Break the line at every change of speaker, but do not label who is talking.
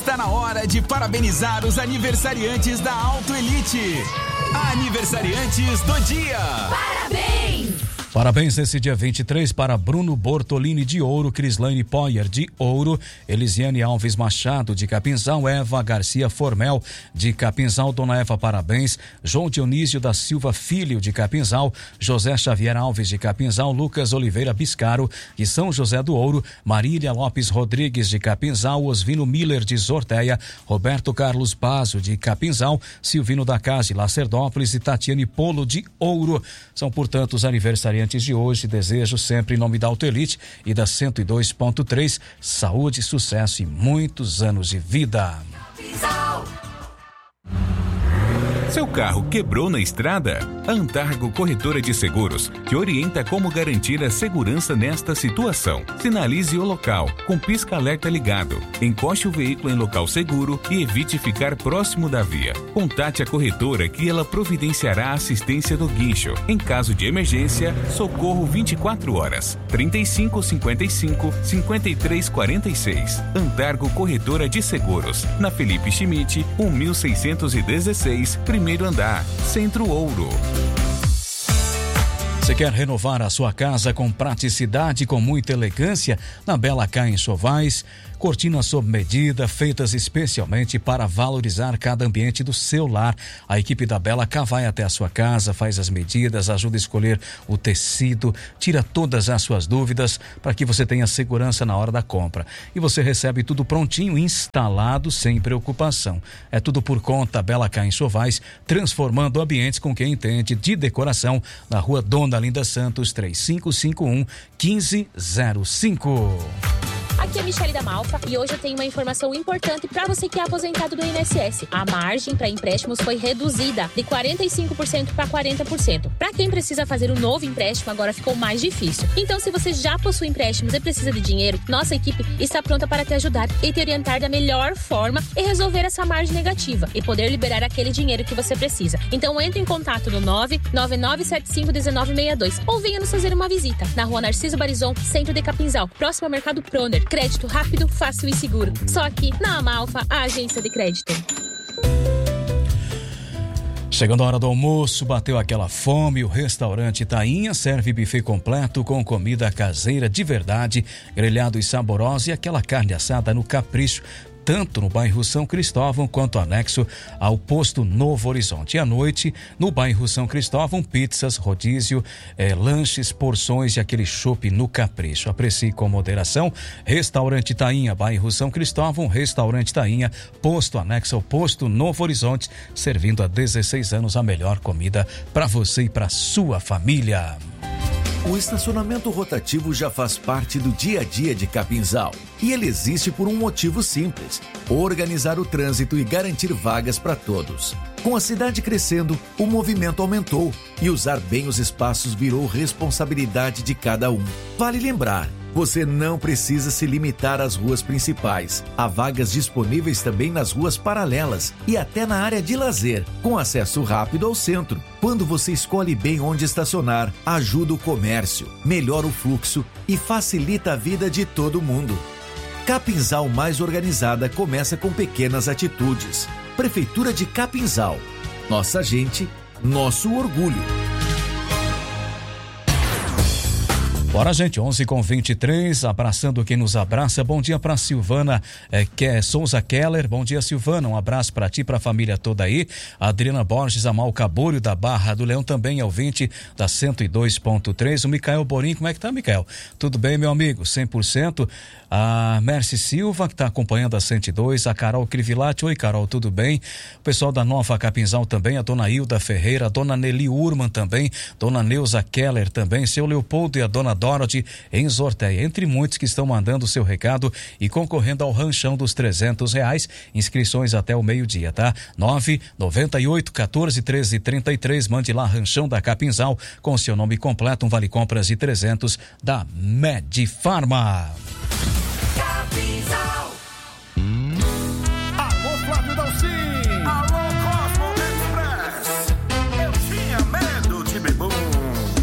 Está na hora de parabenizar os aniversariantes da Auto Elite. Aniversariantes do dia.
Parabéns!
Parabéns nesse dia 23 para Bruno Bortolini de Ouro, Crislaine Poyer de Ouro, Elisiane Alves Machado de Capinzal, Eva Garcia Formel de Capinzal, Dona Eva parabéns, João Dionísio da Silva Filho de Capinzal, José Xavier Alves de Capinzal, Lucas Oliveira Biscaro de São José do Ouro, Marília Lopes Rodrigues de Capinzal, Osvino Miller de Zorteia, Roberto Carlos Bazo de Capinzal, Silvino da Casa de Lacerdópolis e Tatiane Polo de Ouro. São, portanto, os aniversariantes de hoje. Desejo sempre em nome da Auto Elite e da 102.3 saúde, sucesso e muitos anos de vida.
Seu carro quebrou na estrada? A Antargo Corretora de Seguros te orienta como garantir a segurança nesta situação. Sinalize o local com pisca-alerta ligado. Encoste o veículo em local seguro e evite ficar próximo da via. Contate a corretora que ela providenciará a assistência do guincho. Em caso de emergência, socorro 24 horas. 3555-5346. Antargo Corretora de Seguros. Na Felipe Schmidt, 1616, primeiro andar, Centro Ouro.
Você quer renovar a sua casa com praticidade e com muita elegância? Na Bela Cá em Sovais, cortinas sob medida, feitas especialmente para valorizar cada ambiente do seu lar. A equipe da Bela Cá vai até a sua casa, faz as medidas, ajuda a escolher o tecido, tira todas as suas dúvidas para que você tenha segurança na hora da compra. E você recebe tudo prontinho, instalado, sem preocupação. É tudo por conta. Bela Cá em Sovais, transformando ambientes com quem entende de decoração, na Rua Dona Linda Santos, 3551-1505.
Aqui é a Michele da Malfa e hoje eu tenho uma informação importante para você que é aposentado do INSS. A margem para empréstimos foi reduzida de 45% para 40%. Para quem precisa fazer um novo empréstimo, agora ficou mais difícil. Então, se você já possui empréstimos e precisa de dinheiro, nossa equipe está pronta para te ajudar e te orientar da melhor forma e resolver essa margem negativa e poder liberar aquele dinheiro que você precisa. Então, entre em contato no 999751962 ou venha nos fazer uma visita na Rua Narciso Barizon, centro de Capinzal, próximo ao Mercado Proner. Crédito rápido, fácil e seguro. Só aqui na Amalfa, a agência de crédito.
Chegando a hora do almoço, bateu aquela fome, o restaurante Tainha serve buffet completo com comida caseira de verdade, grelhado e saborosa e aquela carne assada no capricho, tanto no bairro São Cristóvão quanto anexo ao posto Novo Horizonte. E à noite, no bairro São Cristóvão, pizzas, rodízio, lanches, porções e aquele chopp no capricho. Aprecie com moderação. Restaurante Tainha, bairro São Cristóvão, Restaurante Tainha, posto anexo ao posto Novo Horizonte, servindo há 16 anos a melhor comida para você e para sua família.
O estacionamento rotativo já faz parte do dia a dia de Capinzal. E ele existe por um motivo simples: organizar o trânsito e garantir vagas para todos. Com a cidade crescendo, o movimento aumentou e usar bem os espaços virou responsabilidade de cada um. Vale lembrar, você não precisa se limitar às ruas principais. Há vagas disponíveis também nas ruas paralelas e até na área de lazer, com acesso rápido ao centro. Quando você escolhe bem onde estacionar, ajuda o comércio, melhora o fluxo e facilita a vida de todo mundo. Capinzal mais organizada começa com pequenas atitudes. Prefeitura de Capinzal. Nossa gente, nosso orgulho.
Bora, gente, 11h23, abraçando quem nos abraça. Bom dia para Silvana Souza Keller. Bom dia, Silvana. Um abraço para ti, para a família toda aí. A Adriana Borges Amal Cabúrio, da Barra do Leão, também é ouvinte da 102.3. O Micael Borim, como é que tá, Micael? Tudo bem, meu amigo? 100%. A Mercy Silva, que está acompanhando a 102. A Carol Crivilati. Oi, Carol, tudo bem? O pessoal da Nova Capinzal também. A dona Hilda Ferreira, a dona Nelly Urman também. Dona Neuza Keller também. Seu Leopoldo e a dona Dorothy em Zorteia, entre muitos que estão mandando o seu recado e concorrendo ao ranchão dos R$300. Inscrições até o meio-dia, tá? 998-14-13-33. Mande lá, ranchão da Capinzal, com seu nome completo, um vale compras de 300 da Medifarma.
Capinzal.